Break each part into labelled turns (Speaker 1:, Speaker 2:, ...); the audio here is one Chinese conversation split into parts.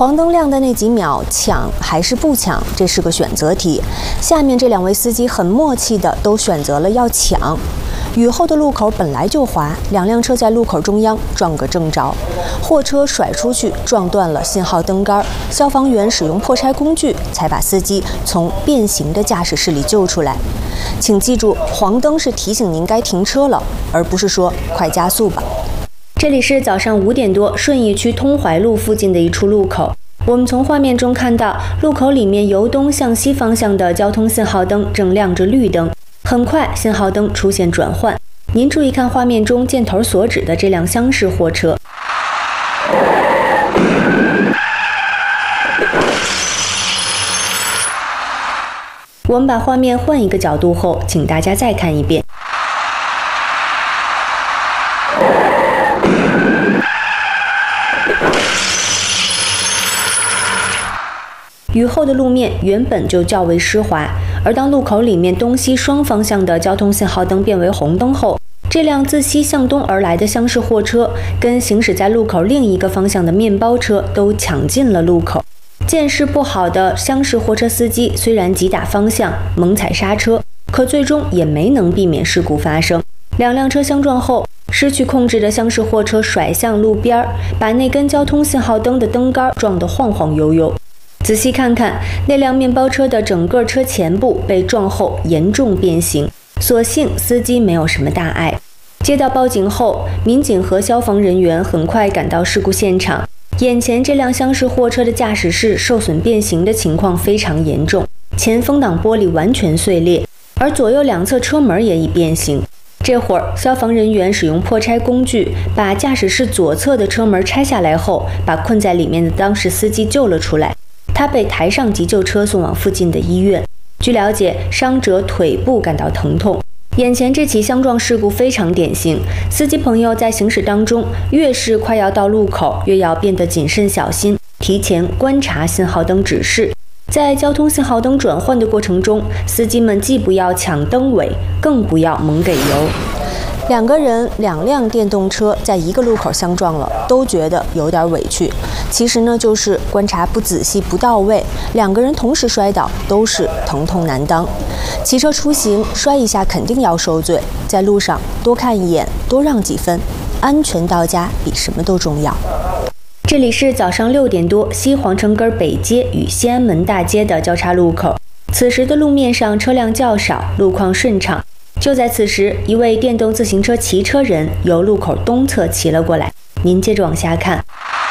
Speaker 1: 黄灯亮的那几秒，抢还是不抢，这是个选择题。下面这两位司机很默契的都选择了要抢。雨后的路口本来就滑，两辆车在路口中央撞个正着，货车甩出去撞断了信号灯杆，消防员使用破拆工具才把司机从变形的驾驶室里救出来。请记住，黄灯是提醒您该停车了，而不是说快加速吧。这里是早上5点多，顺义区通淮路附近的一处路口。我们从画面中看到，路口里面由东向西方向的交通信号灯正亮着绿灯，很快信号灯出现转换。您注意看画面中箭头所指的这辆厢式货车。我们把画面换一个角度后，请大家再看一遍。雨后的路面原本就较为湿滑，而当路口里面东西双方向的交通信号灯变为红灯后，这辆自西向东而来的厢式货车跟行驶在路口另一个方向的面包车都抢进了路口。见势不好的厢式货车司机虽然急打方向、猛踩刹车，可最终也没能避免事故发生。两辆车相撞后，失去控制的厢式货车甩向路边，把那根交通信号灯的灯杆撞得晃晃悠悠。仔细看看，那辆面包车的整个车前部被撞后严重变形，所幸司机没有什么大碍。接到报警后，民警和消防人员很快赶到事故现场。眼前这辆厢式货车的驾驶室受损变形的情况非常严重，前风挡玻璃完全碎裂，而左右两侧车门也已变形。这会儿，消防人员使用破拆工具把驾驶室左侧的车门拆下来后，把困在里面的当事司机救了出来。他被抬上急救车送往附近的医院。据了解，伤者腿部感到疼痛。眼前这起相撞事故非常典型，司机朋友在行驶当中，越是快要到路口，越要变得谨慎小心，提前观察信号灯指示。在交通信号灯转换的过程中，司机们既不要抢灯尾，更不要猛给油。两个人两辆电动车在一个路口相撞了，都觉得有点委屈。其实呢，就是观察不仔细不到位，两个人同时摔倒，都是疼痛难当。骑车出行摔一下肯定要受罪，在路上多看一眼，多让几分，安全到家比什么都重要。这里是早上6点多，西皇城根北街与西安门大街的交叉路口。此时的路面上车辆较少，路况顺畅。就在此时，一位电动自行车骑车人由路口东侧骑了过来。您接着往下看。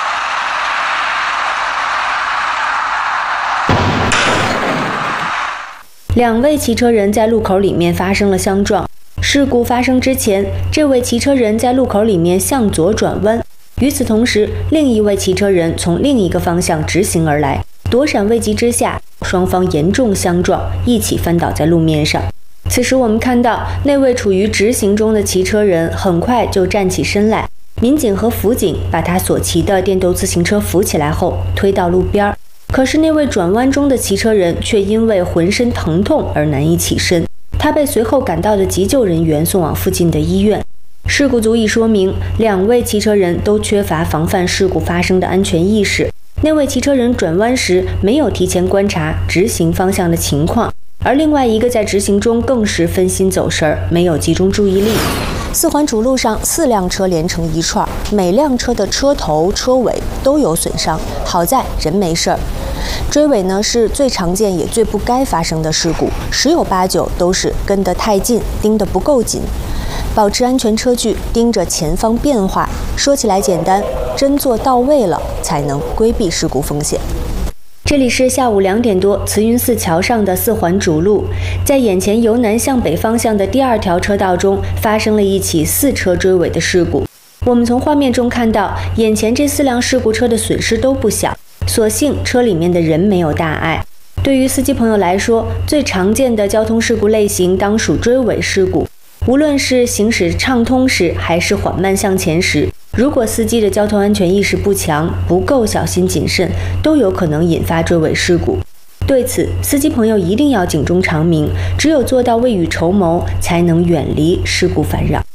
Speaker 1: 两位骑车人在路口里面发生了相撞。事故发生之前，这位骑车人在路口里面向左转弯，与此同时，另一位骑车人从另一个方向直行而来，躲闪未及之下，双方严重相撞，一起翻倒在路面上。此时我们看到，那位处于直行中的骑车人很快就站起身来，民警和辅警把他所骑的电动自行车扶起来后推到路边。可是那位转弯中的骑车人却因为浑身疼痛而难以起身，他被随后赶到的急救人员送往附近的医院。事故足以说明，两位骑车人都缺乏防范事故发生的安全意识。那位骑车人转弯时没有提前观察直行方向的情况，而另外一个在直行中更是分心走神，没有集中注意力。4环主路上4辆车连成一串，每辆车的车头、车尾都有损伤，好在人没事儿。追尾呢是最常见也最不该发生的事故，十有八九都是跟得太近，盯得不够紧。保持安全车距，盯着前方变化，说起来简单，真做到位了，才能规避事故风险。这里是下午2点多，慈云寺桥上的4环主路，在眼前由南向北方向的第2条车道中，发生了一起4车追尾的事故。我们从画面中看到，眼前这4辆事故车的损失都不小，所幸车里面的人没有大碍。对于司机朋友来说，最常见的交通事故类型当属追尾事故。无论是行驶畅通时，还是缓慢向前时，如果司机的交通安全意识不强，不够小心谨慎，都有可能引发追尾事故。对此，司机朋友一定要警钟长鸣，只有做到未雨绸缪，才能远离事故烦扰。